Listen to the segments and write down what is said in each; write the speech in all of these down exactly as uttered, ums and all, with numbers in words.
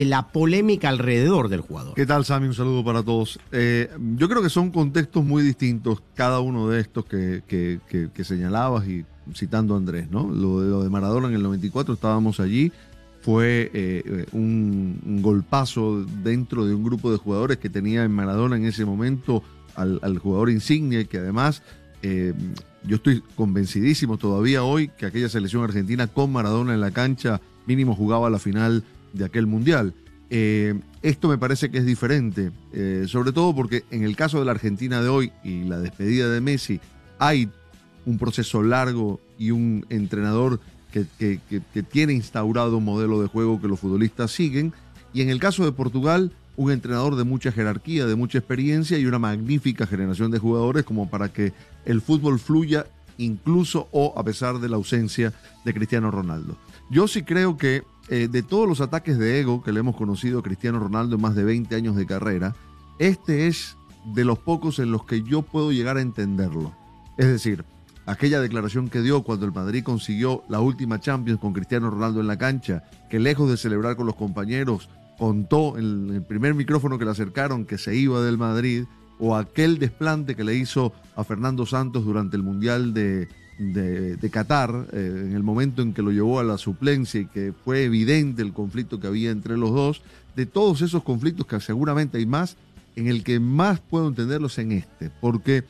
la polémica alrededor del jugador. ¿Qué tal, Sammy? Un saludo para todos. Eh, yo creo que son contextos muy distintos cada uno de estos que, que, que, que señalabas y citando a Andrés, ¿no? Lo de, lo de Maradona en el noventa y cuatro, estábamos allí, fue eh, un, un golpazo dentro de un grupo de jugadores que tenía en Maradona en ese momento al, al jugador insignia, que además eh, yo estoy convencidísimo todavía hoy que aquella selección argentina con Maradona en la cancha mínimo jugaba la final de aquel mundial. Eh, esto me parece que es diferente, eh, sobre todo porque en el caso de la Argentina de hoy y la despedida de Messi, hay un proceso largo y un entrenador que, que, que, que tiene instaurado un modelo de juego que los futbolistas siguen, y en el caso de Portugal, un entrenador de mucha jerarquía, de mucha experiencia y una magnífica generación de jugadores como para que el fútbol fluya incluso o a pesar de la ausencia de Cristiano Ronaldo. Yo sí creo que Eh, de todos los ataques de ego que le hemos conocido a Cristiano Ronaldo en más de veinte años de carrera, este es de los pocos en los que yo puedo llegar a entenderlo. Es decir, aquella declaración que dio cuando el Madrid consiguió la última Champions con Cristiano Ronaldo en la cancha, que lejos de celebrar con los compañeros, contó en el primer micrófono que le acercaron que se iba del Madrid, o aquel desplante que le hizo a Fernando Santos durante el Mundial de De, de Qatar, eh, en el momento en que lo llevó a la suplencia y que fue evidente el conflicto que había entre los dos, de todos esos conflictos que seguramente hay más, en el que más puedo entenderlos en este, porque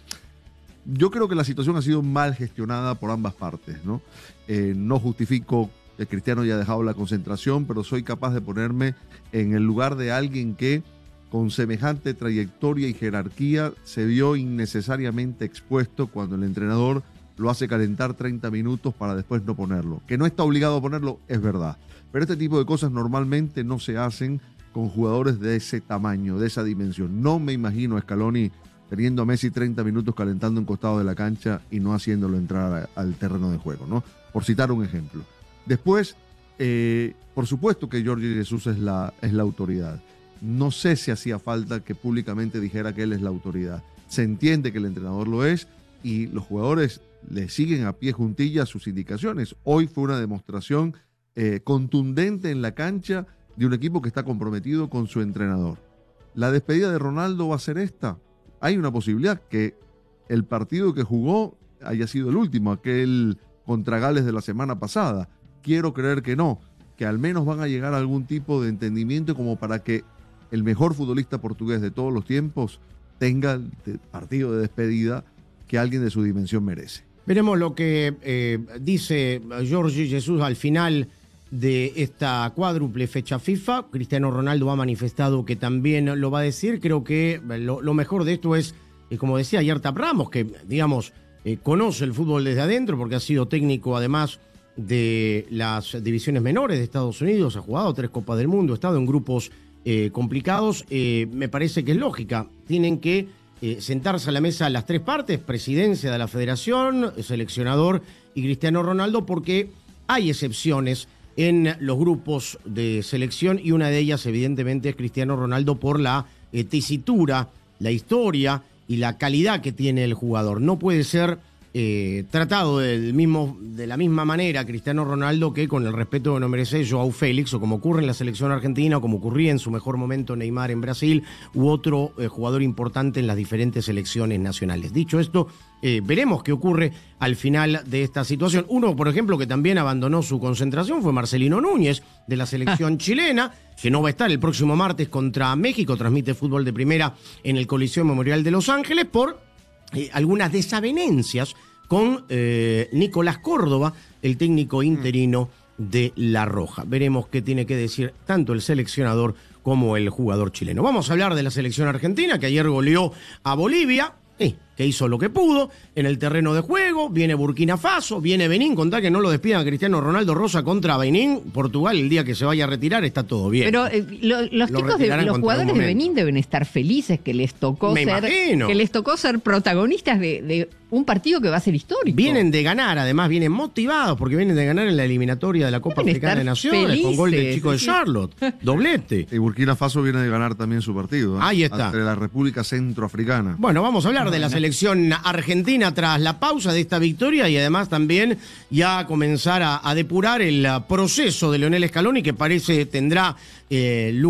yo creo que la situación ha sido mal gestionada por ambas partes, ¿no? Eh, no justifico que Cristiano haya dejado la concentración, pero soy capaz de ponerme en el lugar de alguien que con semejante trayectoria y jerarquía se vio innecesariamente expuesto cuando el entrenador lo hace calentar treinta minutos para después no ponerlo. Que no está obligado a ponerlo, es verdad. Pero este tipo de cosas normalmente no se hacen con jugadores de ese tamaño, de esa dimensión. No me imagino a Scaloni teniendo a Messi treinta minutos calentando un costado de la cancha y no haciéndolo entrar a, al terreno de juego, ¿no? Por citar un ejemplo. Después, eh, por supuesto que Jorge Jesús es la, es la autoridad. No sé si hacía falta que públicamente dijera que él es la autoridad. Se entiende que el entrenador lo es y los jugadores le siguen a pie juntillas sus indicaciones. Hoy fue una demostración eh, contundente en la cancha de un equipo que está comprometido con su entrenador. ¿La despedida de Ronaldo va a ser esta? Hay una posibilidad que el partido que jugó haya sido el último, aquel contra Gales de la semana pasada. Quiero creer que no, que al menos van a llegar a algún tipo de entendimiento como para que el mejor futbolista portugués de todos los tiempos tenga el partido de despedida que alguien de su dimensión merece. Veremos lo que eh, dice Jorge Jesús al final de esta cuádruple fecha FIFA. Cristiano Ronaldo ha manifestado que también lo va a decir. Creo que lo, lo mejor de esto es, eh, como decía ayer Tap Ramos, que digamos eh, conoce el fútbol desde adentro porque ha sido técnico además de las divisiones menores de Estados Unidos, ha jugado tres Copas del Mundo, ha estado en grupos eh, complicados. Eh, me parece que es lógica. Tienen que Eh, sentarse a la mesa las tres partes, presidencia de la federación, seleccionador y Cristiano Ronaldo, porque hay excepciones en los grupos de selección y una de ellas evidentemente es Cristiano Ronaldo por la eh, tesitura, la historia y la calidad que tiene el jugador. No puede ser eh, tratado del mismo, de la misma manera Cristiano Ronaldo que con el respeto que no merece Joao Félix, o como ocurre en la selección argentina, o como ocurría en su mejor momento Neymar en Brasil, u otro eh, jugador importante en las diferentes selecciones nacionales. Dicho esto, eh, veremos qué ocurre al final de esta situación. Uno, por ejemplo, que también abandonó su concentración fue Marcelino Núñez, de la selección chilena, que no va a estar el próximo martes contra México, transmite fútbol de primera en el Coliseo Memorial de Los Ángeles, por Eh, algunas desavenencias con eh, Nicolás Córdoba, el técnico interino de La Roja. Veremos qué tiene que decir tanto el seleccionador como el jugador chileno. Vamos a hablar de la selección argentina, que ayer goleó a Bolivia, eh, que hizo lo que pudo en el terreno de juego. Viene Burkina Faso, viene Benín, contá que no lo despidan a Cristiano Ronaldo Rosa contra Benín. Portugal, el día que se vaya a retirar, está todo bien. Pero eh, lo, los Lo chicos, de, los jugadores de Benín deben estar felices que les tocó Me ser imagino. que les tocó ser protagonistas de, de un partido que va a ser histórico. Vienen de ganar, además vienen motivados porque vienen de ganar en la eliminatoria de la Copa Deben Africana estar de Naciones felices, con gol del chico de sí. Charlotte, doblete. Y Burkina Faso viene de ganar también su partido, ¿eh? Ahí está. Ante la República Centroafricana. Bueno, vamos a hablar de la selección selección argentina tras la pausa de esta victoria y además también ya comenzar a, a depurar el proceso de Lionel Scaloni que parece tendrá eh, lugar